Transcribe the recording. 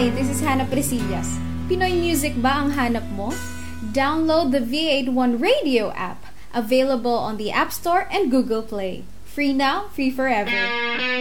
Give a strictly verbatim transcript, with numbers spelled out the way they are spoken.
Hi, this is Hannah Presillas. Pinoy music ba ang hanap mo? Download the V eighty-one Radio app, available on the App Store and Google Play. Free now, free forever.